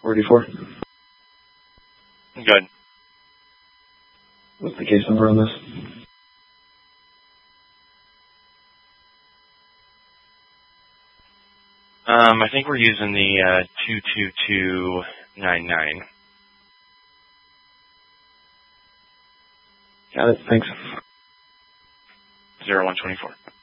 44. Good. What's the case number on this? I think we're using the 22299. Got it, thanks. 0124.